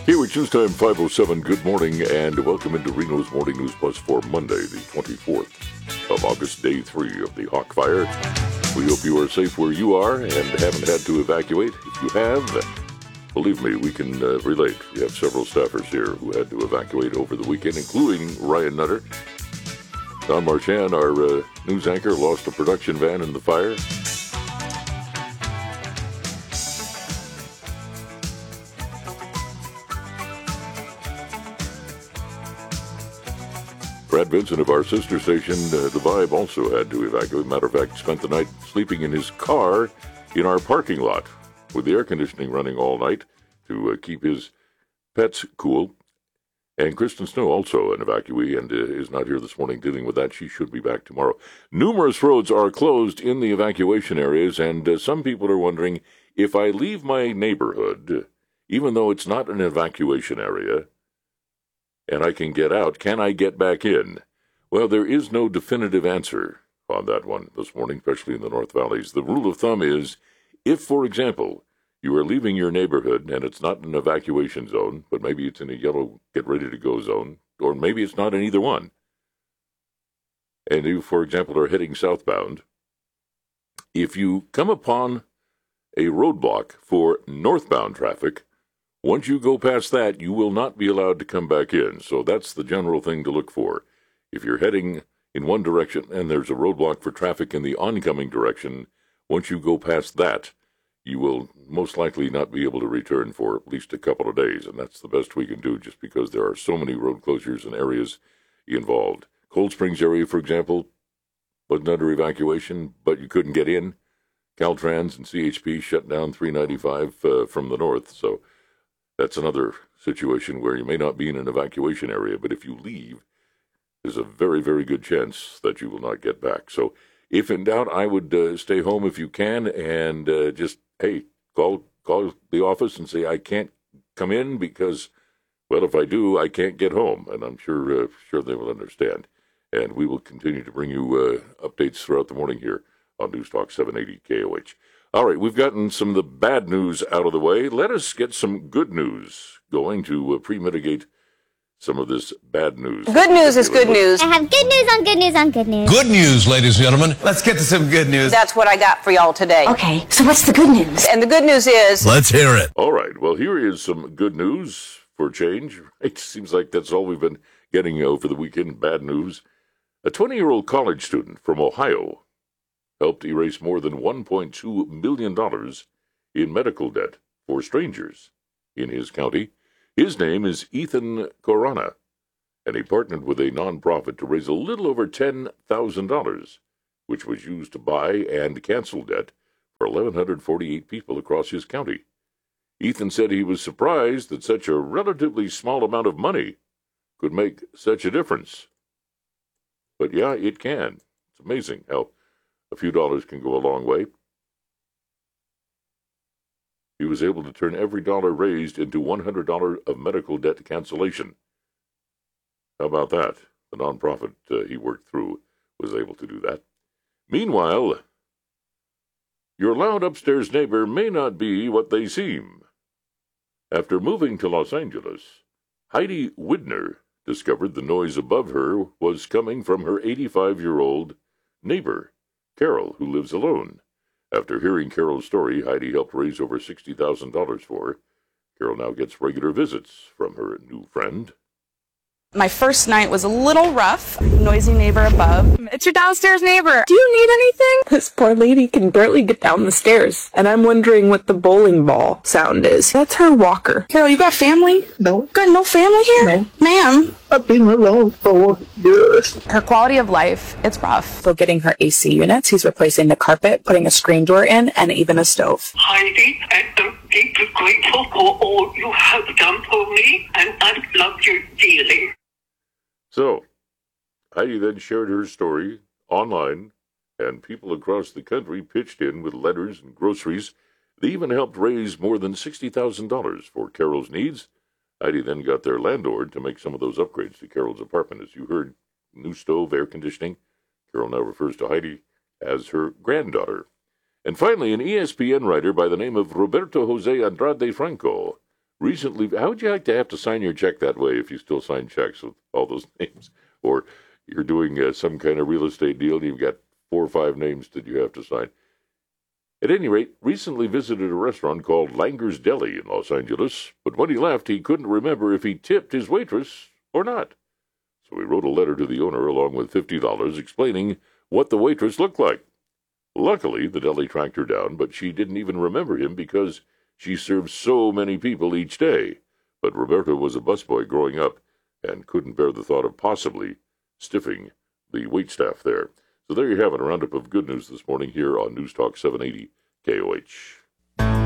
Here with News Time 5:07, good morning, and welcome into Reno's Morning News Plus for Monday, the 24th of August, day 3 of the Hawk Fire. We hope you are safe where you are and haven't had to evacuate. If you have, believe me, we can relate. We have several staffers here who had to evacuate over the weekend, including Ryan Nutter. Don Marchand, our news anchor, lost a production van in the fire. Brad Vincent of our sister station, The Vibe, also had to evacuate. Matter of fact, spent the night sleeping in his car in our parking lot with the air conditioning running all night to keep his pets cool. And Kristen Snow, also an evacuee, and is not here this morning dealing with that. She should be back tomorrow. Numerous roads are closed in the evacuation areas, and some people are wondering, if I leave my neighborhood, even though it's not an evacuation area, and I can get out, can I get back in? Well, there is no definitive answer on that one this morning, especially in the North Valleys. The rule of thumb is, if, for example, you are leaving your neighborhood and it's not an evacuation zone, but maybe it's in a yellow get-ready-to-go zone, or maybe it's not in either one, and you, for example, are heading southbound, if you come upon a roadblock for northbound traffic, once you go past that, you will not be allowed to come back in. So that's the general thing to look for. If you're heading in one direction and there's a roadblock for traffic in the oncoming direction, once you go past that, you will most likely not be able to return for at least a couple of days. And that's the best we can do, just because there are so many road closures and areas involved. Cold Springs area, for example, wasn't under evacuation, but you couldn't get in. Caltrans and CHP shut down 395 from the north, so that's another situation where you may not be in an evacuation area, but if you leave, there's a very, very good chance that you will not get back. So if in doubt, I would stay home if you can, and just, hey, call the office and say, I can't come in because, well, if I do, I can't get home. And I'm sure they will understand. And we will continue to bring you updates throughout the morning here on News Talk 780 KOH. All right, we've gotten some of the bad news out of the way. Let us get some good news going to pre-mitigate some of this bad news. Good news is good news. I have good news on good news on good news. Good news, ladies and gentlemen. Let's get to some good news. That's what I got for y'all today. Okay, so what's the good news? And the good news is, Let's hear it. All right, well, here is some good news for change. It seems like that's all we've been getting over the weekend, bad news. A 20-year-old college student from Ohio helped erase more than $1.2 million in medical debt for strangers in his county. His name is Ethan Corona, and he partnered with a nonprofit to raise a little over $10,000, which was used to buy and cancel debt for 1,148 people across his county. Ethan said he was surprised that such a relatively small amount of money could make such a difference. But yeah, it can. It's amazing how a few dollars can go a long way. He was able to turn every dollar raised into $100 of medical debt cancellation. How about that? The nonprofit he worked through was able to do that. Meanwhile, your loud upstairs neighbor may not be what they seem. After moving to Los Angeles, Heidi Widner discovered the noise above her was coming from her 85-year-old neighbor, Carol, who lives alone. After hearing Carol's story, Heidi helped raise over $60,000 for her. Carol now gets regular visits from her new friend. My first night was a little rough. Noisy neighbor above. It's your downstairs neighbor. Do you need anything? This poor lady can barely get down the stairs, and I'm wondering what the bowling ball sound is. That's her walker. Carol, you got family? No. Got no family here? No. Ma'am. I've been alone for years. Her quality of life, it's rough. So getting her AC units, he's replacing the carpet, putting a screen door in, and even a stove. Heidi, I am deeply grateful for all you have done for me, and I love you dearly. So, Heidi then shared her story online, and people across the country pitched in with letters and groceries. They even helped raise more than $60,000 for Carol's needs. Heidi then got their landlord to make some of those upgrades to Carol's apartment. As you heard, new stove, air conditioning. Carol now refers to Heidi as her granddaughter. And finally, an ESPN writer by the name of Roberto Jose Andrade Franco recently, how would you like to have to sign your check that way if you still sign checks with all those names? Or you're doing some kind of real estate deal and you've got 4 or 5 names that you have to sign. At any rate, recently visited a restaurant called Langer's Deli in Los Angeles, but when he left, he couldn't remember if he tipped his waitress or not. So he wrote a letter to the owner along with $50 explaining what the waitress looked like. Luckily, the deli tracked her down, but she didn't even remember him because she served so many people each day. But Roberto was a busboy growing up and couldn't bear the thought of possibly stiffing the waitstaff there. So there you have it, a roundup of good news this morning here on News Talk 780 KOH.